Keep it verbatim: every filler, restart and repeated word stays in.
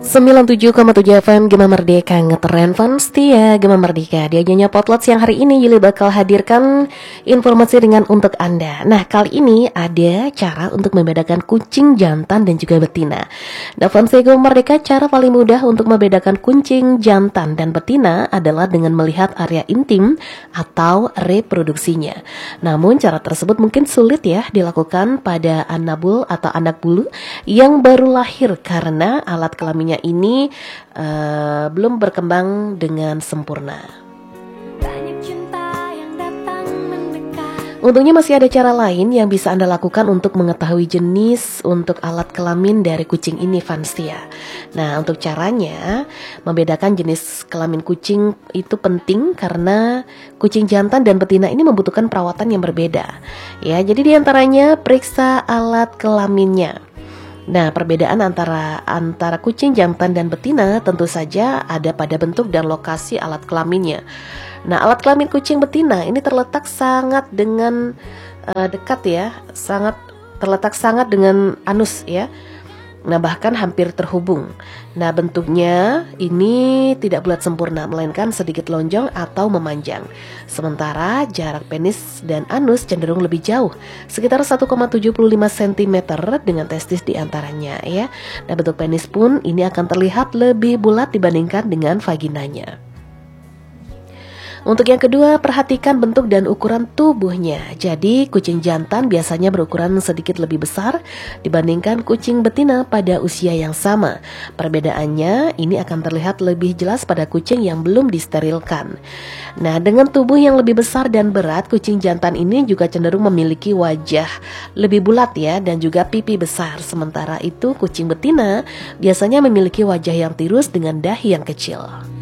sembilan puluh tujuh koma tujuh F M Gema Merdeka ngetren fans setia Gema Merdeka. Di agennya Potluck siang hari ini Yuli bakal hadirkan informasi ringan untuk Anda. Nah, kali ini ada cara untuk membedakan kucing jantan dan juga betina. Nah, fans Gema Merdeka, cara paling mudah untuk membedakan kucing jantan dan betina adalah dengan melihat area intim atau reproduksinya. Namun cara tersebut mungkin sulit ya dilakukan pada anabul atau anak bulu yang baru lahir karena alat kelaminnya ini uh, belum berkembang dengan sempurna. Untungnya masih ada cara lain yang bisa Anda lakukan untuk mengetahui jenis untuk alat kelamin dari kucing ini, Fansia. Nah, untuk caranya membedakan jenis kelamin kucing itu penting karena kucing jantan dan betina ini membutuhkan perawatan yang berbeda. Ya, jadi diantaranya periksa alat kelaminnya. Nah, perbedaan antara antara kucing jantan dan betina tentu saja ada pada bentuk dan lokasi alat kelaminnya. Nah, alat kelamin kucing betina ini terletak sangat dengan uh, dekat ya, sangat terletak sangat dengan anus ya. Nah, bahkan hampir terhubung. Nah, bentuknya ini tidak bulat sempurna, melainkan sedikit lonjong atau memanjang. Sementara jarak penis dan anus cenderung lebih jauh, sekitar satu koma tujuh lima sentimeter dengan testis di antaranya ya. Nah, bentuk penis pun ini akan terlihat lebih bulat dibandingkan dengan vaginanya. Untuk yang kedua, perhatikan bentuk dan ukuran tubuhnya. Jadi, kucing jantan biasanya berukuran sedikit lebih besar dibandingkan kucing betina pada usia yang sama. Perbedaannya ini akan terlihat lebih jelas pada kucing yang belum disterilkan. Nah, dengan tubuh yang lebih besar dan berat, kucing jantan ini juga cenderung memiliki wajah lebih bulat ya, dan juga pipi besar. Sementara itu, kucing betina biasanya memiliki wajah yang tirus dengan dahi yang kecil.